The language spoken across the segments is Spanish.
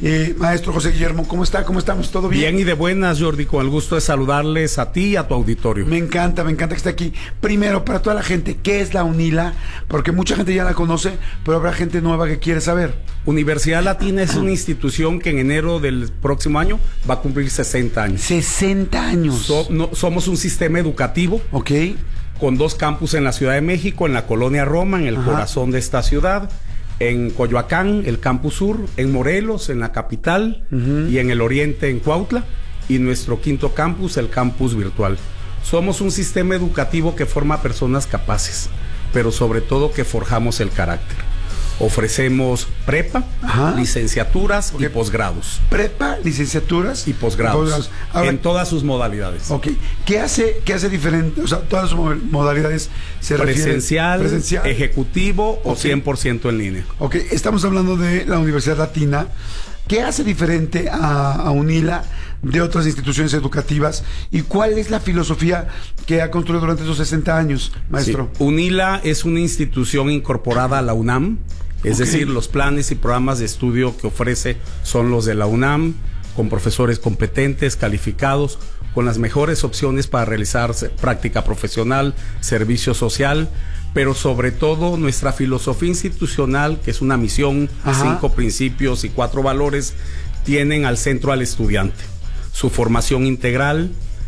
Maestro José Guillermo, ¿cómo está? ¿Cómo estamos? ¿Todo bien? Bien y de buenas, Jordi, con el gusto de saludarles a ti y a tu auditorio. Me encanta que esté aquí. Primero, para toda la gente, ¿qué es la UNILA? Porque mucha gente ya la conoce, pero habrá gente nueva que quiere saber. Universidad Latina es una institución que en enero del próximo año va a cumplir 60 años. 60 años. Somos un sistema educativo. Ok. Con 2 campus en la Ciudad de México, en la Colonia Roma, en el corazón de esta ciudad. En Coyoacán, el campus sur, en Morelos, en la capital, y en el oriente, en Cuautla, y nuestro 5º campus, el campus virtual. Somos un sistema educativo que forma personas capaces, pero sobre todo que forjamos el carácter. Ofrecemos prepa, licenciaturas y posgrados. Prepa, licenciaturas y posgrados. Ahora, en todas sus modalidades. Ok. ¿Qué hace diferente? O sea, todas sus modalidades se presencial, ejecutivo o 100% en línea. Ok. Estamos hablando de la Universidad Latina. ¿Qué hace diferente a UNILA de otras instituciones educativas? ¿Y cuál es la filosofía que ha construido durante esos 60 años, maestro? Sí. UNILA es una institución incorporada a la UNAM. Es decir, los planes y programas de estudio que ofrece son los de la UNAM, con profesores competentes, calificados, con las mejores opciones para realizar práctica profesional, servicio social, pero sobre todo nuestra filosofía institucional, que es una misión, 5 principios y 4 valores, tienen al centro al estudiante. Su formación integral,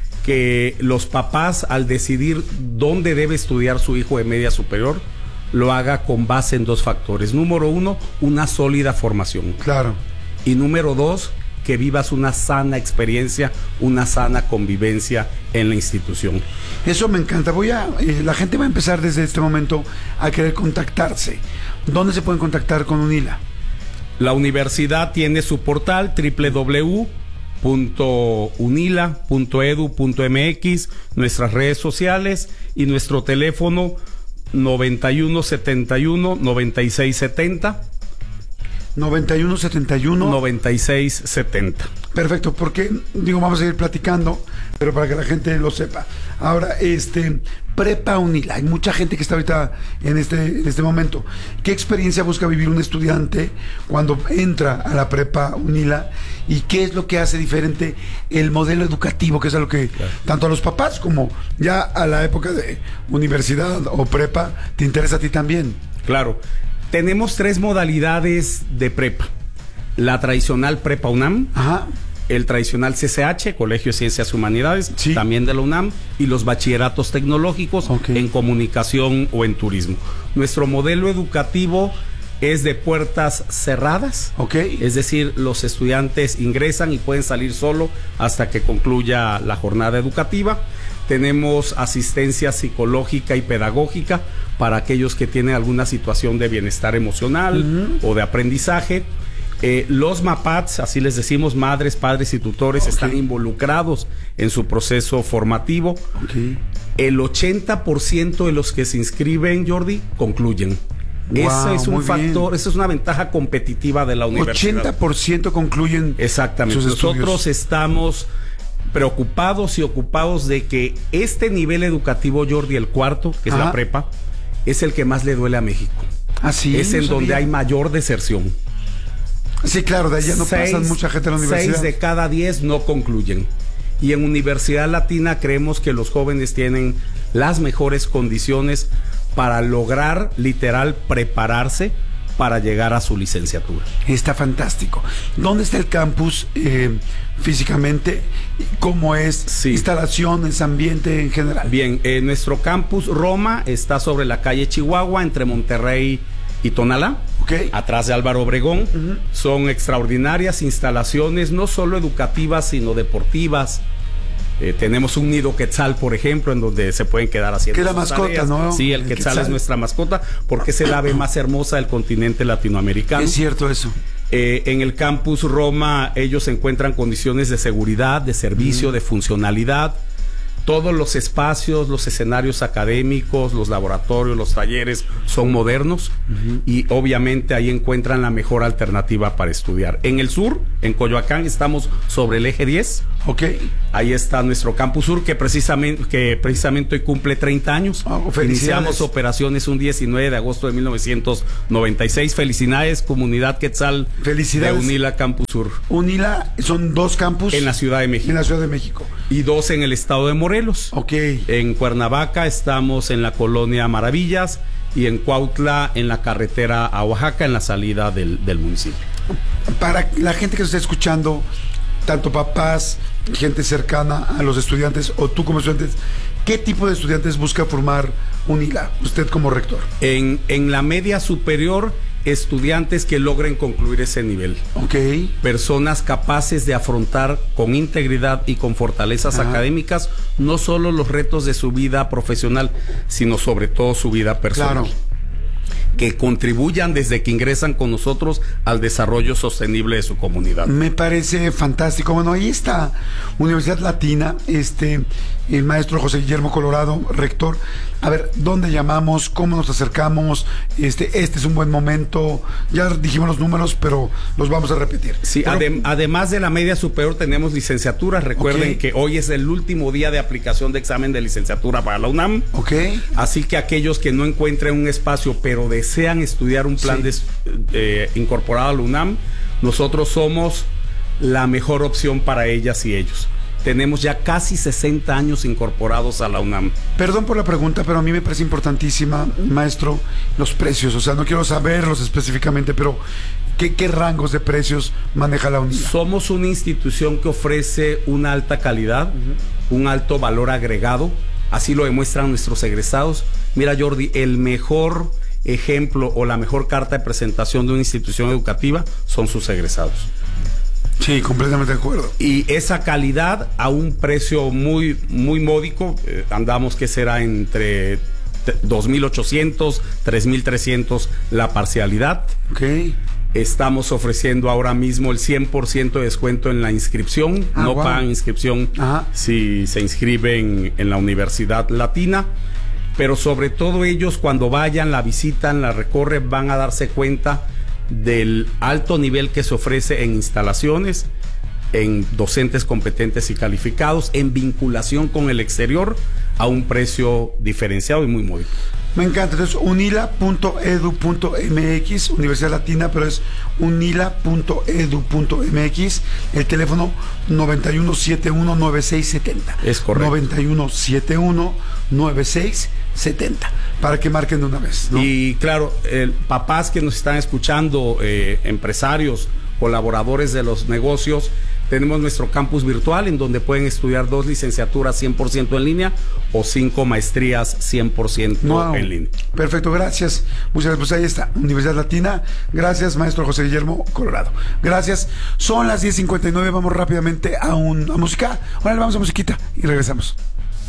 que los papás al decidir dónde debe estudiar su hijo de media superior, lo haga con base en 2 factores. Número 1, una sólida formación. Claro. Y número 2, que vivas una sana experiencia, una sana convivencia en la institución. Eso me encanta. La gente va a empezar desde este momento a querer contactarse. ¿Dónde se pueden contactar con UNILA? La universidad tiene su portal www.unila.edu.mx, nuestras redes sociales y nuestro teléfono 9171-9670. 9171-9670. Perfecto, porque vamos a seguir platicando, pero para que la gente lo sepa. Ahora, Prepa UNILA, hay mucha gente que está ahorita en este momento. ¿Qué experiencia busca vivir un estudiante cuando entra a la Prepa UNILA? ¿Y qué es lo que hace diferente el modelo educativo, que es algo que tanto a los papás como ya a la época de universidad o prepa te interesa a ti también? Claro. Tenemos 3 modalidades de prepa. La tradicional Prepa UNAM, el tradicional CCH, Colegio de Ciencias y Humanidades, también de la UNAM, y los bachilleratos tecnológicos en comunicación o en turismo. Nuestro modelo educativo es de puertas cerradas, es decir, los estudiantes ingresan y pueden salir solo hasta que concluya la jornada educativa. Tenemos asistencia psicológica y pedagógica para aquellos que tienen alguna situación de bienestar emocional o de aprendizaje. Los MAPATs, así les decimos, madres, padres y tutores, están involucrados en su proceso formativo. El 80% de los que se inscriben, Jordi, concluyen. Ese es un factor, esa es una ventaja competitiva de la universidad. 80% concluyen. Exactamente. Nosotros estamos preocupados y ocupados de que este nivel educativo, Jordi, el 4, que es la prepa, es el que más le duele a México. Es en donde hay mayor deserción. Sí, claro, de allá no pasan mucha gente a la universidad. 6 de cada 10 no concluyen. Y en Universidad Latina creemos que los jóvenes tienen las mejores condiciones para lograr, literal, prepararse para llegar a su licenciatura. Está fantástico. ¿Dónde está el campus físicamente? ¿Cómo es instalaciones, ambiente en general? Bien, nuestro campus Roma está sobre la calle Chihuahua, entre Monterrey y Tonalá, atrás de Álvaro Obregón. Son extraordinarias instalaciones, no solo educativas, sino deportivas. Tenemos un nido quetzal, por ejemplo, en donde se pueden quedar haciendo que es la mascota, tareas, ¿no? Sí, el quetzal es nuestra mascota porque es el ave más hermosa del continente latinoamericano. Es cierto eso. En el campus Roma ellos encuentran condiciones de seguridad, de servicio, de funcionalidad. Todos los espacios, los escenarios académicos, los laboratorios, los talleres son modernos y obviamente ahí encuentran la mejor alternativa para estudiar. En el sur, en Coyoacán, estamos sobre el eje 10. Ok. Ahí está nuestro Campus Sur que precisamente hoy cumple 30 años. Iniciamos operaciones un 19 de agosto de 1996. Felicidades, comunidad Quetzal. Felicidades. De UNILA Campus Sur. UNILA son 2 campus. En la Ciudad de México. En la Ciudad de México. Y 2 en el estado de Morelos. Ok. En Cuernavaca estamos en la colonia Maravillas y en Cuautla en la carretera a Oaxaca en la salida del municipio. Para la gente que nos está escuchando, tanto papás, gente cercana a los estudiantes o tú como estudiantes, ¿qué tipo de estudiantes busca formar UNILA, usted como rector? En la media superior, estudiantes que logren concluir ese nivel. Ok. Personas capaces de afrontar con integridad y con fortalezas académicas no solo los retos de su vida profesional, sino sobre todo su vida personal. Claro. Que contribuyan desde que ingresan con nosotros al desarrollo sostenible de su comunidad. Me parece fantástico. Bueno, ahí está Universidad Latina, el maestro José Guillermo Colorado, rector. A ver, ¿dónde llamamos? ¿Cómo nos acercamos? Este es un buen momento. Ya dijimos los números, pero los vamos a repetir. Sí, además de la media superior tenemos licenciaturas. Recuerden que hoy es el último día de aplicación de examen de licenciatura para la UNAM. Ok. Así que aquellos que no encuentren un espacio, pero desean estudiar un plan incorporado a la UNAM, nosotros somos la mejor opción para ellas y ellos. Tenemos ya casi 60 años incorporados a la UNAM. Perdón por la pregunta, pero a mí me parece importantísima, maestro, los precios. O sea, no quiero saberlos específicamente, pero ¿qué rangos de precios maneja la UNILA? Somos una institución que ofrece una alta calidad, un alto valor agregado. Así lo demuestran nuestros egresados. Mira, Jordi, el mejor ejemplo o la mejor carta de presentación de una institución educativa son sus egresados. Sí, completamente de acuerdo. Y esa calidad a un precio muy, muy módico, andamos que será entre 2.800, 3.300 la parcialidad. Ok. Estamos ofreciendo ahora mismo el 100% de descuento en la inscripción. No pagan inscripción si se inscriben en la Universidad Latina. Pero sobre todo ellos cuando vayan, la visitan, la recorren, van a darse cuenta del alto nivel que se ofrece en instalaciones, en docentes competentes y calificados, en vinculación con el exterior a un precio diferenciado y muy módico. Me encanta. Entonces, unila.edu.mx, Universidad Latina, pero es unila.edu.mx, el teléfono 9171-9670. Es correcto. 9171-9670, para que marquen de una vez, ¿no? Y claro, papás que nos están escuchando, empresarios, colaboradores de los negocios, tenemos nuestro campus virtual en donde pueden estudiar 2 licenciaturas 100% en línea o 5 maestrías 100% en línea. Perfecto, gracias. Muchas gracias. Pues ahí está, Universidad Latina. Gracias, maestro José Guillermo Colorado. Gracias. Son las 10:59. Vamos rápidamente a música. Ahora le vamos a musiquita y regresamos.